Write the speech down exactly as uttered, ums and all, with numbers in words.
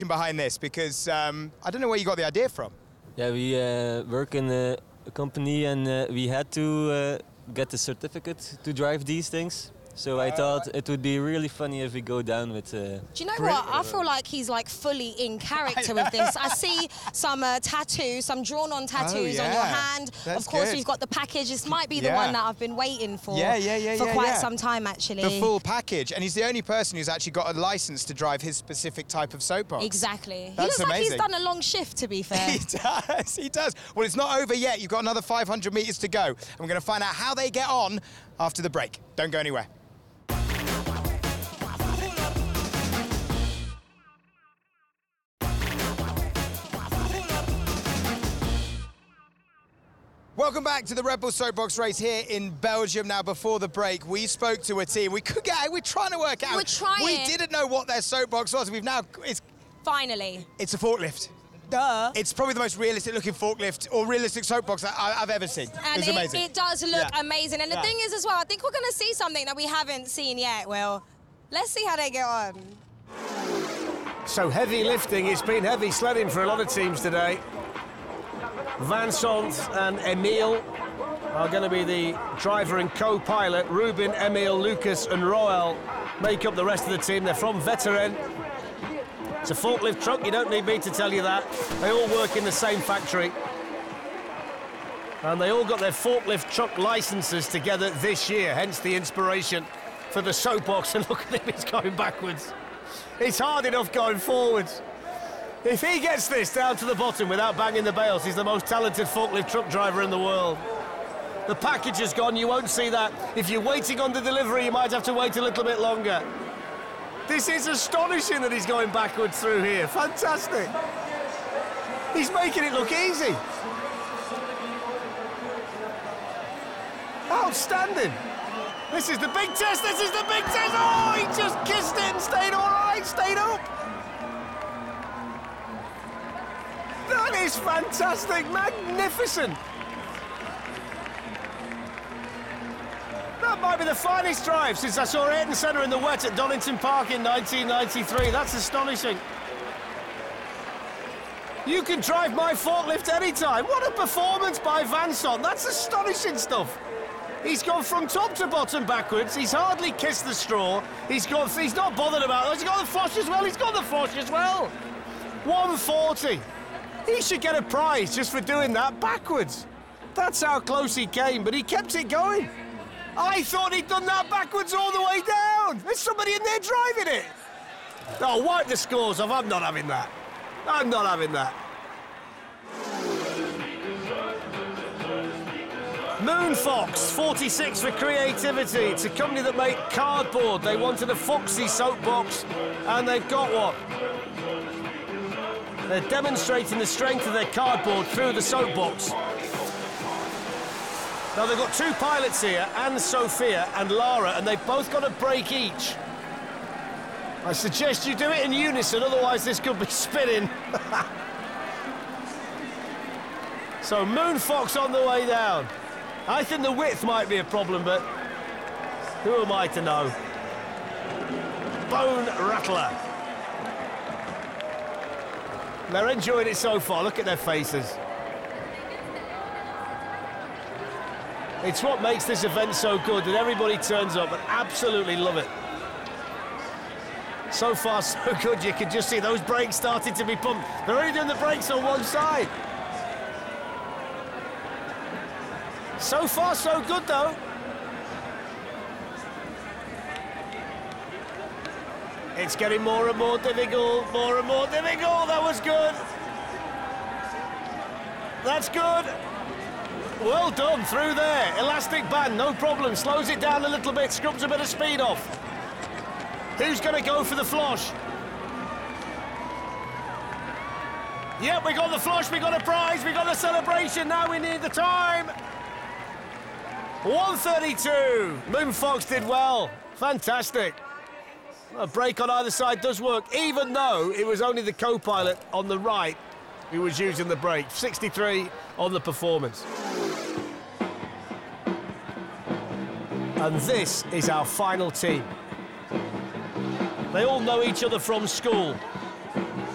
behind this? Because um, I don't know where you got the idea from. Yeah, we uh, work in a, a company and uh, we had to uh, get the certificate to drive these things. So I thought it would be really funny if we go down with... Uh, Do you know what? I feel like he's like fully in character with this. I see some uh, tattoos, some drawn-on tattoos oh, yeah. on your hand. That's of course, good. we've got the package. This might be the yeah. one that I've been waiting for yeah, yeah, yeah, for yeah, quite yeah. some time, actually. The full package. And he's the only person who's actually got a license to drive his specific type of soapbox. Exactly. That's he looks amazing. like he's done a long shift, to be fair. He does, he does. Well, it's not over yet. You've got another five hundred metres to go. And we're going to find out how they get on after the break. Don't go anywhere. Welcome back to the Red Bull Soapbox race here in Belgium. Now, before the break, we spoke to a team. We could get, we're trying to work out. We're trying. We didn't know what their soapbox was. We've now, it's... Finally. It's a forklift. Duh. It's probably the most realistic looking forklift or realistic soapbox that I, I've ever seen. And it's it, amazing. it does look yeah. amazing. And the yeah. thing is as well, I think we're going to see something that we haven't seen yet, Will. Let's see how they get on. So heavy lifting, it's been heavy sledding for a lot of teams today. Vincent and Emile are going to be the driver and co-pilot. Ruben, Emile, Lucas and Roel make up the rest of the team. They're from Veteren. It's a forklift truck, you don't need me to tell you that. They all work in the same factory. And they all got their forklift truck licenses together this year, hence the inspiration for the soapbox. And look at him, he's going backwards. It's hard enough going forwards. If he gets this down to the bottom without banging the bales, he's the most talented forklift truck driver in the world. The package is gone, you won't see that. If you're waiting on the delivery, you might have to wait a little bit longer. This is astonishing that he's going backwards through here. Fantastic. He's making it look easy. Outstanding. This is the big test, this is the big test. Oh, he just kissed it and stayed all right, stayed up. That is fantastic, magnificent. That might be the finest drive since I saw Ayrton Senna in the wet at Donington Park in nineteen ninety-three. That's astonishing. You can drive my forklift anytime. What a performance by Vincent. That's astonishing stuff. He's gone from top to bottom backwards. He's hardly kissed the straw. He's got. He's not bothered about it. He's got the flush as well. He's got the flush as well. one forty. He should get a prize just for doing that backwards. That's how close he came, but he kept it going. I thought he'd done that backwards all the way down. There's somebody in there driving it. Oh, wipe the scores off. I'm not having that. I'm not having that. Moonfox, forty-six for creativity. It's a company that make cardboard. They wanted a foxy soapbox, and they've got one. They're demonstrating the strength of their cardboard through the soapbox. Now, they've got two pilots here, Anne Sophia and Lara, and they've both got a break each. I suggest you do it in unison, otherwise this could be spinning. So, Moonfox on the way down. I think the width might be a problem, but who am I to know? Bone Rattler. They're enjoying it so far. Look at their faces. It's what makes this event so good, that everybody turns up and absolutely love it. So far, so good. You can just see those brakes starting to be pumped. They're only doing the brakes on one side. So far, so good, though. It's getting more and more difficult, more and more difficult. That was good. That's good. Well done, through there. Elastic band, no problem. Slows it down a little bit, scrubs a bit of speed off. Who's going to go for the flush? Yep, we got the flush, we got a prize, we got the celebration. Now we need the time. one thirty-two. Moonfox did well. Fantastic. A brake on either side does work, even though it was only the co-pilot on the right who was using the brake. sixty-three on the performance. And this is our final team. They all know each other from school.